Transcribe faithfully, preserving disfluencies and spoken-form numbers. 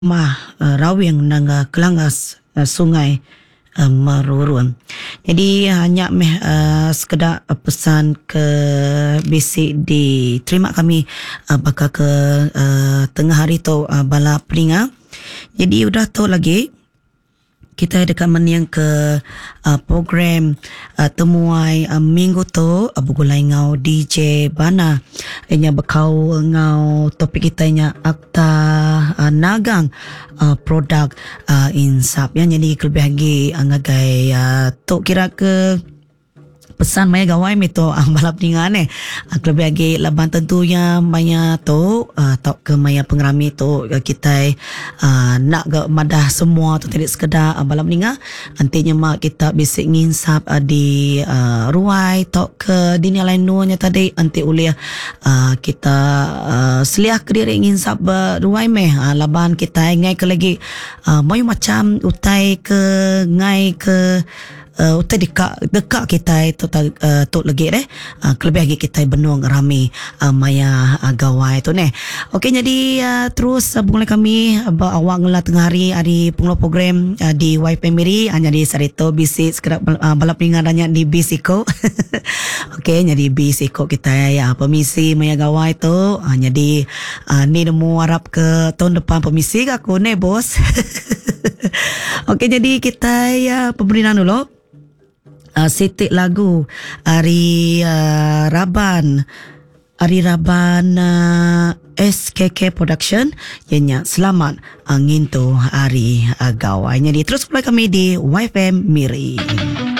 mah uh, rawing nang uh, kelangas uh, sungai uh, Marurun. Jadi hanya meh uh, sekedar uh, pesan ke basic di terima kami uh, bakal ke uh, tengah hari tu uh, bala pelinga. Jadi udah tahu lagi kita dekat meniang ke uh, program uh, temuai uh, minggu tu uh, bugulai ngau D J Bana inya bekau ngau topik kita nya akta uh, nagang uh, produk uh, insap ya. Jadi kelebih lagi uh, ngagai uh, tu kira ke pesan maya gawai meto ang balap dengan eh kelebih lagi laban tentunya maya tu uh, tok ke maya pengerami tu uh, kita uh, nak ke madah semua tu tidak sekedar uh, balap dengan nantinya mak kita bisik nginsap uh, di uh, ruai tok ke dini lain nuanya tadi nanti ulih uh, kita uh, seliah ke diri nginsap uh, ruai meh uh, laban kita ngai ke lagi uh, mayu macam utai ke ngai ke Uh, utai dekat dekat kita itu uh, tu lagi deh uh, kelebih lagi kita benung rami uh, maya uh, gawai tu neh. Okey, jadi uh, terus uh, bunga kami uh, awak ngela tengah hari hari pengelola program uh, di Y P Miri hanya di Sarito bisik sekedar uh, balap ringannya di Bisiko. Okey, jadi Bisiko kita ya pemisi maya gawai tu uh, jadi uh, ni nemu harap ke tahun depan pemisi aku neh bos. Okey, jadi kita ya pemberian dulu. Uh, setik lagu Ari uh, Raban Ari Raban uh, S K K Production ianya selamat angin tu hari uh, gawai. Jadi terus mulai kami di Y F M Miri.